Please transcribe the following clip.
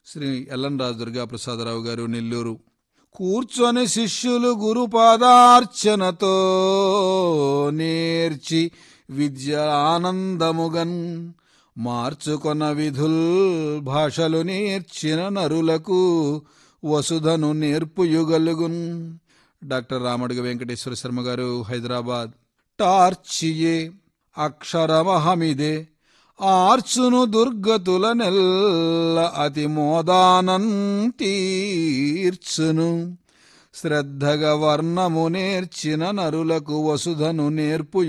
Shri LN రాజు దుర్గాప్రసాదరావు గారు, నెల్లూరు. కూర్చొని శిష్యులు గురుపాదార్చనతో నేర్చి విద్య ఆనందముగన్ మార్చుకొన విధుల్ భాషలు నేర్చిన నరులకు వసుధను నేర్పుయుగలుగున్. డాక్టర్ రామడుగ వెంకటేశ్వర శర్మ గారు, హైదరాబాద్. టార్చియే అక్షరమహమిదే ఆర్చును దుర్గతుల నెల్ల అతి మోదానం తీర్చును. శ్రద్ధగా వర్ణము నేర్చిన నరులకు వసుధను నేర్పు